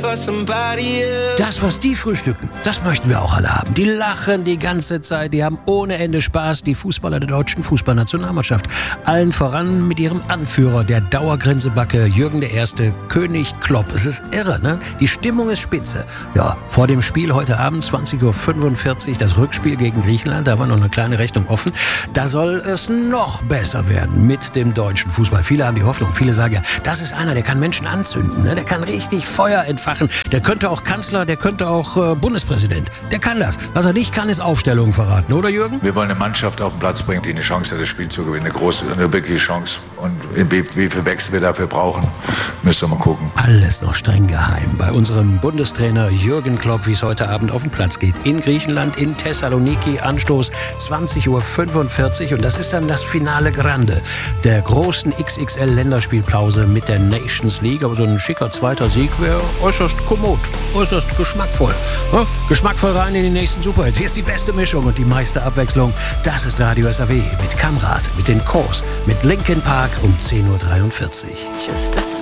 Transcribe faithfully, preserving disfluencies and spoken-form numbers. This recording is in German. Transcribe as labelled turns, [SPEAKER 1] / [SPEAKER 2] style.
[SPEAKER 1] Das, was die frühstücken, das möchten wir auch alle haben. Die lachen die ganze Zeit, die haben ohne Ende Spaß, die Fußballer der deutschen Fußballnationalmannschaft. Allen voran mit ihrem Anführer, der Dauergrinsebacke Jürgen der Erste, König Klopp. Es ist irre, ne? Die Stimmung ist spitze. Ja, vor dem Spiel heute Abend zwanzig Uhr fünfundvierzig, das Rückspiel gegen Griechenland, da war noch eine kleine Rechnung offen. Da soll es noch besser werden mit dem deutschen Fußball. Viele haben die Hoffnung, viele sagen ja, das ist einer, der kann Menschen anzünden, ne? Der kann richtig Feuer entfachen. Der könnte auch Kanzler, der könnte auch äh, Bundespräsident. Der kann das. Was er nicht kann, ist Aufstellungen verraten, oder Jürgen?
[SPEAKER 2] Wir wollen eine Mannschaft auf den Platz bringen, die eine Chance hat, das Spiel zu gewinnen. Eine große, eine wirkliche Chance. Und wie, wie viel Wechsel wir dafür brauchen, müsst ihr mal gucken.
[SPEAKER 1] Alles noch streng geheim bei unserem Bundestrainer Jürgen Klopp, wie es heute Abend auf den Platz geht. In Griechenland, in Thessaloniki, Anstoß zwanzig Uhr fünfundvierzig. Und das ist dann das Finale Grande der großen X X L-Länderspielpause mit der Nations League. Aber so ein schicker zweiter Sieg wäre äußerst kommod, äußerst geschmackvoll. Ja, geschmackvoll rein in die nächsten Superhits. Hier ist die beste Mischung und die meiste Abwechslung. Das ist Radio S R W mit Kamrat, mit den Kors, mit Linkin Park um zehn Uhr dreiundvierzig.